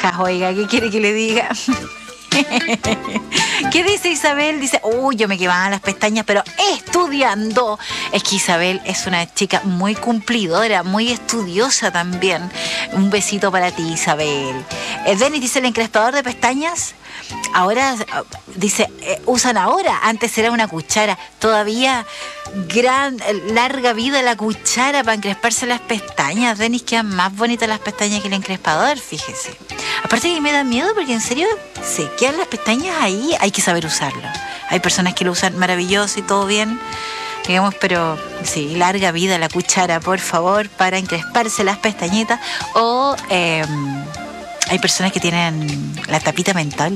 cejas, oiga, ¿qué quiere que le diga? ¿Qué dice Isabel? Dice, uy, yo me quemaba las pestañas, pero estudiando. Es que Isabel es una chica muy cumplidora, muy estudiosa también. Un besito para ti, Isabel. Denis dice, el encrespador de pestañas, ahora, dice, usan ahora, antes era una cuchara. Todavía larga vida la cuchara para encresparse las pestañas. Denis, quedan más bonitas las pestañas que el encrespador, fíjese. Aparte que me da miedo porque en serio se quedan las pestañas ahí, hay que saber usarlo. Hay personas que lo usan maravilloso y todo bien, digamos, pero sí, larga vida la cuchara, por favor, para encresparse las pestañitas. O hay personas que tienen la tapita mental.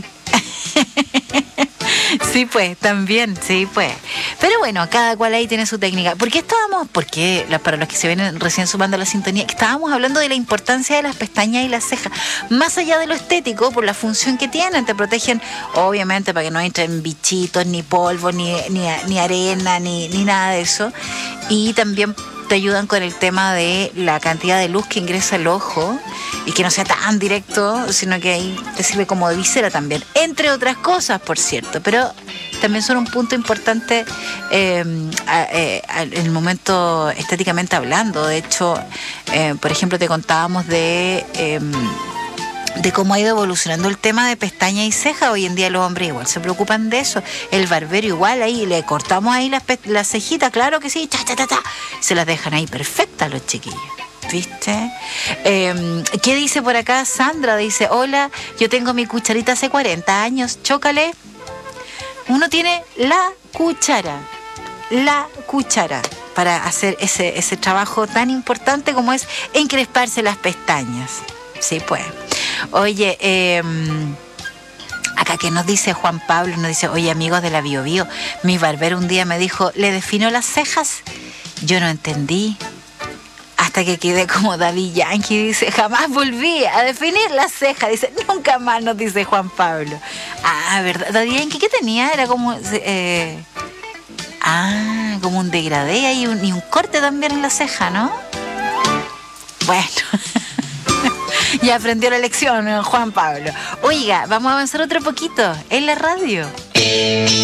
Sí, pues, también, sí, pues. Pero bueno, cada cual ahí tiene su técnica. Para los que se vienen recién sumando a la sintonía, que estábamos hablando de la importancia de las pestañas y las cejas. Más allá de lo estético, por la función que tienen, te protegen, obviamente, para que no entren bichitos, ni polvo, ni arena, ni nada de eso. Y también te ayudan con el tema de la cantidad de luz que ingresa al ojo y que no sea tan directo, sino que ahí te sirve como de visera también, entre otras cosas, por cierto, pero también son un punto importante en el momento estéticamente hablando. De hecho, por ejemplo, te contábamos de cómo ha ido evolucionando el tema de pestañas y cejas. Hoy en día los hombres igual se preocupan de eso. El barbero igual, ahí le cortamos ahí las cejitas, claro que sí, se las dejan ahí perfectas los chiquillos, ¿viste? ¿Qué dice por acá? Sandra dice, hola, yo tengo mi cucharita hace 40 años, chócale. Uno tiene la cuchara para hacer ese trabajo tan importante como es encresparse las pestañas. Sí, pues. Oye, acá que nos dice Juan Pablo, nos dice, oye, amigos de la Bio Bio, mi barbero un día me dijo, ¿le defino las cejas? Yo no entendí, hasta que quedé como Daddy Yankee, dice, jamás volví a definir las cejas, dice, nunca más, nos dice Juan Pablo. Ah, ¿verdad? Daddy Yankee, ¿qué tenía? Era como... como un degradé y un corte también en la ceja, ¿no? Bueno... Ya aprendió la lección, Juan Pablo. Oiga, vamos a avanzar otro poquito en la radio.